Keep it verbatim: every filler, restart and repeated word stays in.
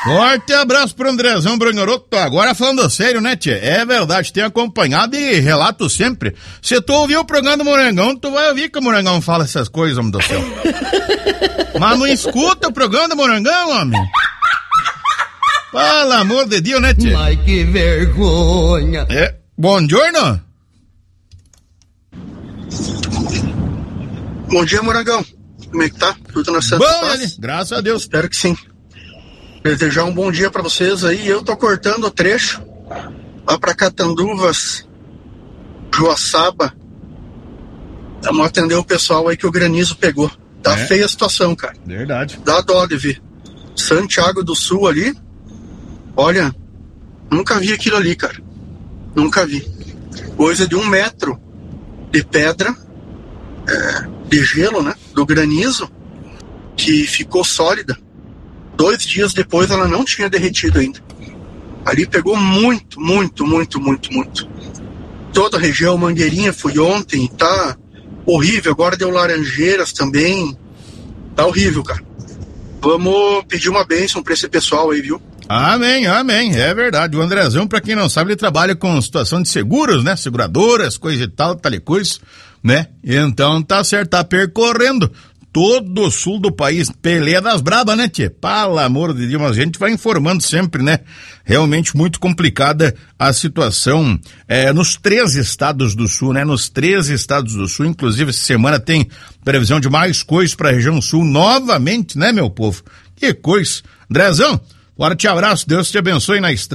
Forte abraço pro Andrezão Brangaroto. Tô agora falando sério, né, tia? É verdade, tem acompanhado e relato sempre. Se tu ouvir o programa do Morangão, tu vai ouvir que o Morangão fala essas coisas, homem do céu. Mas não escuta o programa do Morangão, homem? Pelo amor de Deus, né, tia? Ai, que vergonha. É, bom giorno. Bom dia, Morangão. Como é que tá? Tudo na Santa Bom, Paz? ele, graças a Deus. Espero que sim. Desejar um bom dia pra vocês aí. Eu tô cortando o trecho lá pra Catanduvas, Joaçaba. Vamos atender o pessoal aí que o granizo pegou. Tá É. feia a situação, cara. Verdade. Dá dó de ver. Santiago do Sul ali. Olha, nunca vi aquilo ali, cara. Nunca vi. Coisa de um metro de pedra, é, de gelo, né? Do granizo, que ficou sólida. Dois dias depois ela não tinha derretido ainda. Ali pegou muito, muito, muito, muito, muito. Toda a região, Mangueirinha, fui ontem, tá horrível. Agora deu Laranjeiras também. Tá horrível, cara. Vamos pedir uma bênção pra esse pessoal aí, viu? Amém, amém, é verdade. O Andrezão, pra quem não sabe, ele trabalha com situação de seguros, né? Seguradoras, coisa e tal, tal e coisa, né? Então tá certo, tá percorrendo todo o sul do país, peleia das brabas, né, tia? Pelo amor de Deus, mas a gente vai informando sempre, né? Realmente muito complicada a situação é, nos três estados do sul, né? Nos três estados do sul, inclusive essa semana tem previsão de mais coisas pra região sul novamente, né, meu povo? Que coisa. Andrezão, forte abraço, Deus te abençoe na estrada.